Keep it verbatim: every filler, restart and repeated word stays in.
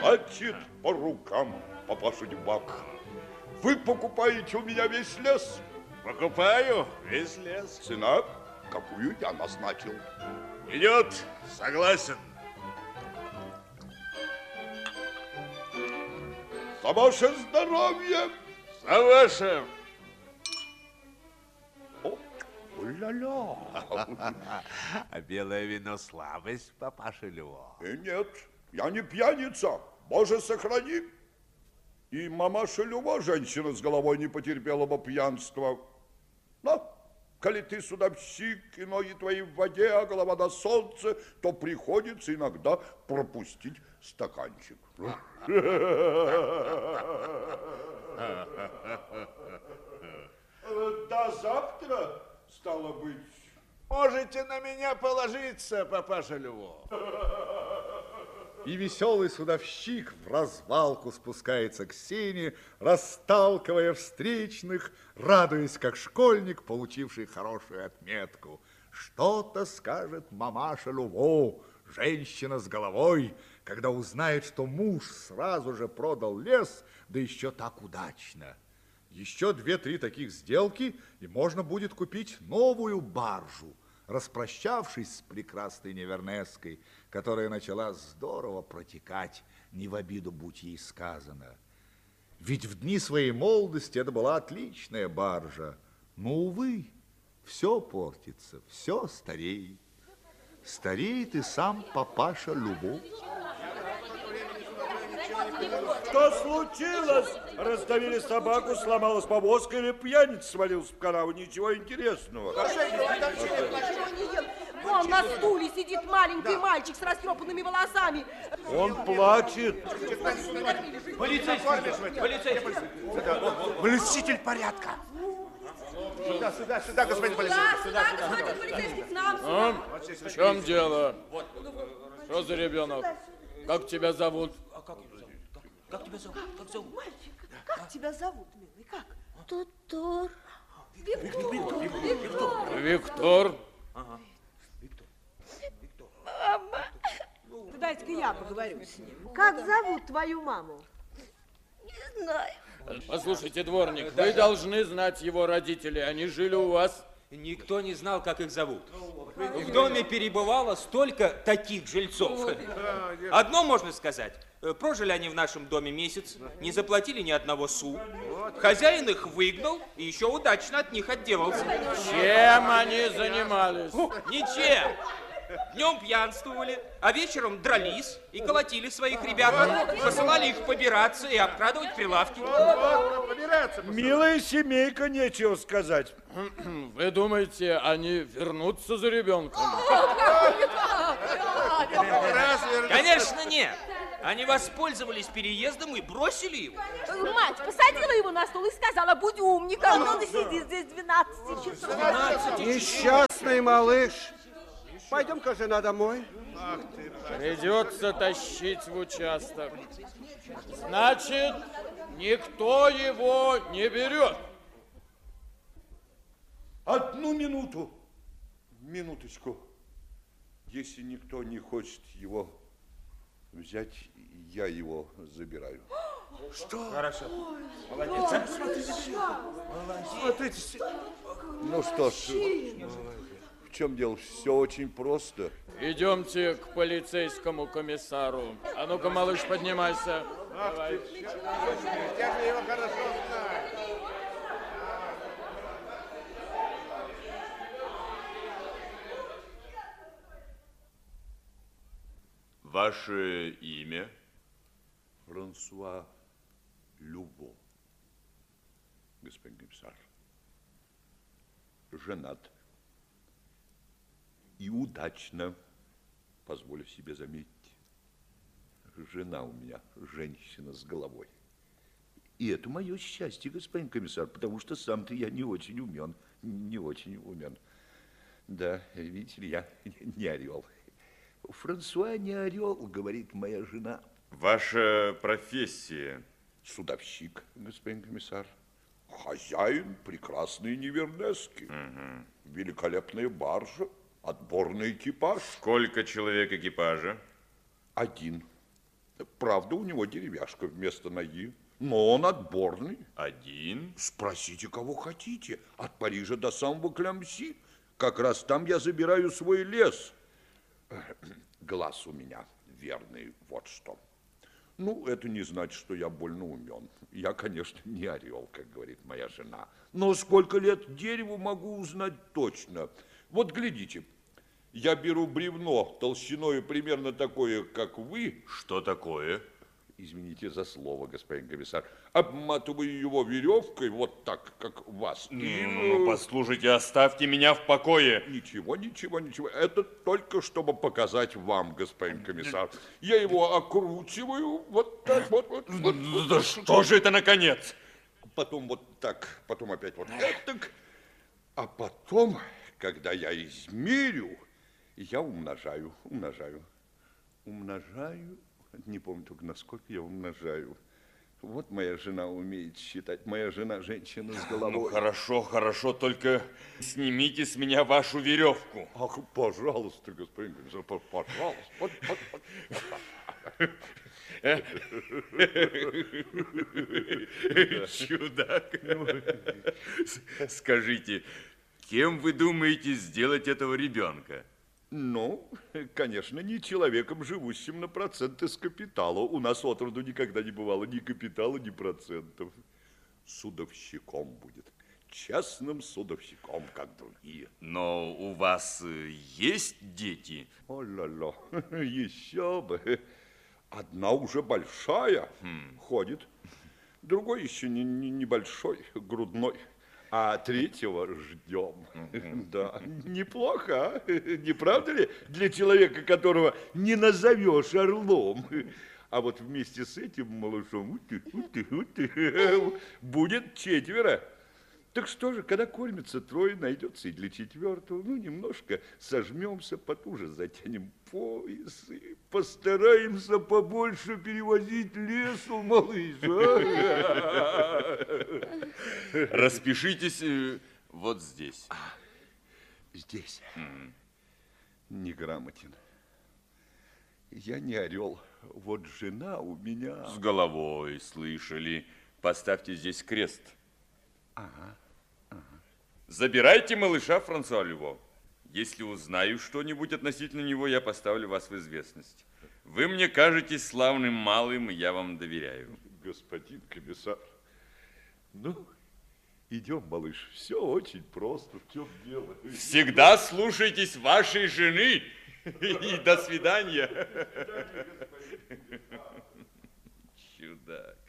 Хватит по рукам, папаша Дюбак. Вы покупаете у меня весь лес? Покупаю весь лес. Цена, какую я назначил. Идет, согласен. За ваше здоровье. За ваше. Ля-ля. А белое вино слабость, папаша Льво? Нет, я не пьяница. Боже, сохрани. И мамаша Льва, женщина с головой, не потерпела бы пьянства. Но, коли ты судовщик, и ноги твои в воде, а голова на солнце, то приходится иногда пропустить стаканчик. До завтра, стало быть. Можете на меня положиться, папаша Льво. И веселый судовщик в развалку спускается к сене, расталкивая встречных, радуясь, как школьник, получивший хорошую отметку. Что-то скажет мамаша Льво, женщина с головой, когда узнает, что муж сразу же продал лес, да еще так удачно. Еще две-три таких сделки, и можно будет купить новую баржу, распрощавшись с прекрасной Невернесской, которая начала здорово протекать, не в обиду будь ей сказано. Ведь в дни своей молодости это была отличная баржа. Но, увы, все портится, все стареет. Стареет и сам папаша Любовь. Что случилось? Раздавили собаку, сломалась повозка или пьяница свалился в канаву? Ничего интересного. Вон на стуле сидит маленький мальчик с растрепанными волосами. Он плачет. Полицейский, полицейский. Блюститель порядка. Сюда, сюда, сюда, господин полицейский. Да, сюда, господин полицейский, к нам. А? В чем дело? Что за ребенок? Как тебя зовут? Как тебя зовут? Как зовут? Мальчик, как тебя зовут, милый, как? Тутор. Виктор. Виктор. Виктор. Ага. Мама. Дайте-ка я поговорю с ним. Как зовут твою маму? Не знаю. Послушайте, дворник, вы должны знать его родителей. Они жили у вас. Никто не знал, как их зовут. В доме перебывало столько таких жильцов. Одно можно сказать. Прожили они в нашем доме месяц, не заплатили ни одного су. Хозяин их выгнал и еще удачно от них отделался. Чем они занимались? Ничем. Днем пьянствовали, а вечером дрались и колотили своих ребят. Посылали их побираться и обкрадывать прилавки. Милая семейка, нечего сказать. Вы думаете, они вернутся за ребенком? Конечно, нет. Они воспользовались переездом и бросили его. Мать посадила его на стол и сказала, будь умником. Он и сидит здесь двенадцать часов. Несчастный малыш. Пойдем-ка, жена, домой. Придется тащить в участок. Значит, никто его не берет. Одну минуту. Минуточку. Если никто не хочет его взять, я его забираю. Что? Хорошо. Молодец. Смотрите. Ну что ж, в чем дело? Все очень просто. Идемте к полицейскому комиссару. А ну-ка, малыш, поднимайся. Давай. Я же его хорошо знаю. Ваше имя? Франсуа Любо, господин комиссар. Женат. И удачно, позволю себе заметить. Жена у меня женщина с головой. И это мое счастье, господин комиссар, потому что сам-то я не очень умен, не очень умен. Да, видите ли, я не орел. Франсуа не орел, говорит моя жена. Ваша профессия? Судовщик, господин комиссар. Хозяин прекрасной Невернески. Угу. Великолепная баржа, отборный экипаж. Сколько человек экипажа? Один. Правда, у него деревяшка вместо ноги, но он отборный. Один? Спросите, кого хотите. От Парижа до самого Клямси. Как раз там я забираю свой лес. Глаз у меня верный, вот что. Ну, это не значит, что я больно умен. Я, конечно, не орел, как говорит моя жена. Но сколько лет дереву могу узнать точно. Вот глядите, я беру бревно толщиной примерно такое, как вы. Что такое? Извините за слово, господин комиссар. Обматываю его веревкой, вот так, как вас. Ну, И... ну, послушайте, оставьте меня в покое. Ничего, ничего, ничего. Это только чтобы показать вам, господин комиссар. Я его окручиваю вот так вот. вот, вот, вот да что же это, наконец? Потом вот так, потом опять вот так. А потом, когда я измерю, я умножаю, умножаю, умножаю. Не помню только, насколько я умножаю. Вот моя жена умеет считать. Моя жена женщина с головой. Ну, хорошо, хорошо, только снимите с меня вашу веревку. Ах, пожалуйста, господин комиссар, пожалуйста. Вот, вот, вот. Чудак. Скажите, кем вы думаете сделать этого ребенка? Ну, конечно, не человеком, живущим на проценты с капитала. У нас отроду никогда не бывало ни капитала, ни процентов. Судовщиком будет. Частным судовщиком, как другие. Но у вас есть дети? О-ля-ля, еще бы. Одна уже большая, хм. ходит. Другой еще не, не, небольшой, грудной. А третьего ждем. Mm-hmm. Да, неплохо, а? Не правда ли? Для человека, которого не назовешь орлом. А вот вместе с этим малышом будет четверо. Так что же, когда кормится трое, найдется и для четвертого. Ну, немножко сожмемся, потуже затянем пояс и постараемся побольше перевозить лесу, малыш. Распишитесь вот здесь. А, здесь? Mm. Неграмотен. Я не орел. Вот жена у меня... С головой, слышали. Поставьте здесь крест. Ага. Забирайте малыша Франсуа Люво. Если узнаю что-нибудь относительно него, я поставлю вас в известность. Вы мне кажетесь славным малым, и я вам доверяю. Господин комиссар, ну, идем, малыш. Все очень просто. В чем дело? Всегда слушайтесь вашей жены. И до свидания. Чудак.